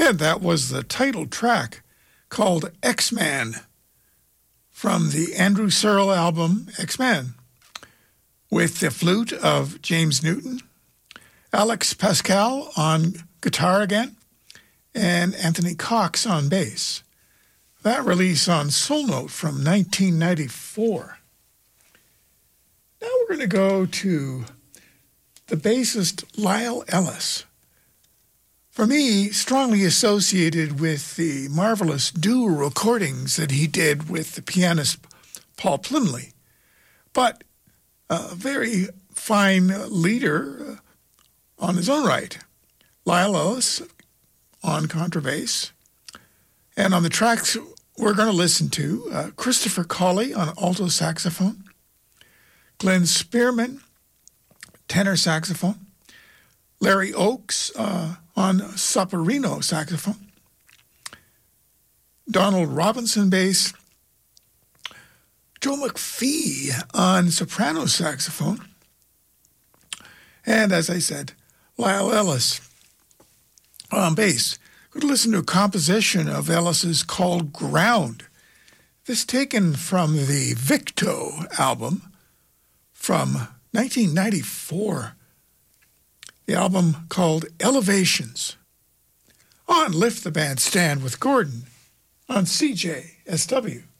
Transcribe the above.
And that was the title track called X-Man from the Andrew Searle album X-Man, with the flute of James Newton, Alex Pascal on guitar again, and Anthony Cox on bass. That release on Soul Note from 1994. Now we're going to go to the bassist Lyle Ellis. For me, strongly associated with the marvelous dual recordings that he did with the pianist Paul Plumley, but a very fine leader on his own right. Lyle Ellis on contrabass. And on the tracks we're going to listen to, Christopher Colley on alto saxophone, Glenn Spearman, tenor saxophone, Larry Oakes on soprano saxophone, Donald Robinson bass, Joe McPhee on soprano saxophone, and as I said, Lyle Ellis on bass. We're going to listen to a composition of Ellis's called Ground. This taken from the Victo album from 1994. The album called Elevations on Lift the Bandstand with Gordon on CJSW.